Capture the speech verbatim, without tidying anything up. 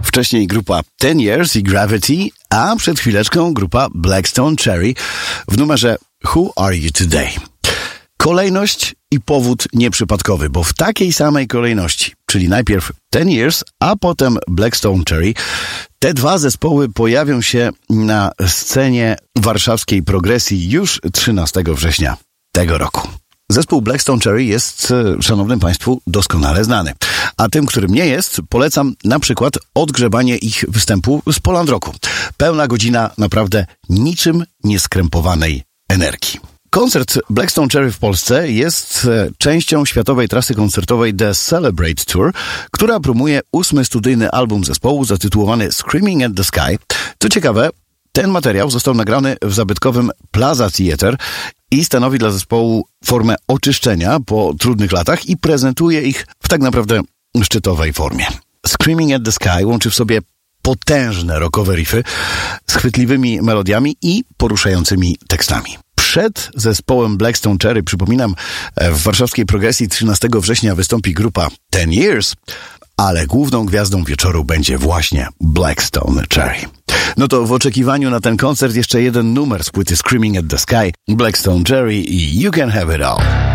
Wcześniej grupa Ten Years i Gravity, a przed chwileczką grupa Blackstone Cherry w numerze Who Are You Today? Kolejność i powód nieprzypadkowy, bo w takiej samej kolejności, czyli najpierw Ten Years, a potem Blackstone Cherry, te dwa zespoły pojawią się na scenie warszawskiej Progresji już trzynastego września tego roku. Zespół Blackstone Cherry jest, szanownym państwu, doskonale znany. A tym, którym nie jest, polecam na przykład odgrzebanie ich występu z Poland Rocku. Pełna godzina naprawdę niczym nieskrępowanej energii. Koncert Blackstone Cherry w Polsce jest częścią światowej trasy koncertowej The Celebrate Tour, która promuje ósmy studyjny album zespołu zatytułowany Screaming at the Sky. Co ciekawe, ten materiał został nagrany w zabytkowym Plaza Theatre i stanowi dla zespołu formę oczyszczenia po trudnych latach i prezentuje ich w tak naprawdę szczytowej formie. Screaming at the Sky łączy w sobie potężne rockowe riffy z chwytliwymi melodiami i poruszającymi tekstami. Przed zespołem Blackstone Cherry, przypominam, w warszawskiej Progresji trzynastego września wystąpi grupa Ten Years, ale główną gwiazdą wieczoru będzie właśnie Blackstone Cherry. No to w oczekiwaniu na ten koncert jeszcze jeden numer z płyty Screaming at the Sky, Blackstone Cherry i You Can Have It All.